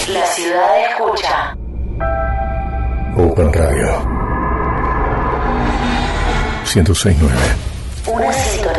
La ciudad escucha. Open Radio 106.9. Una sintonía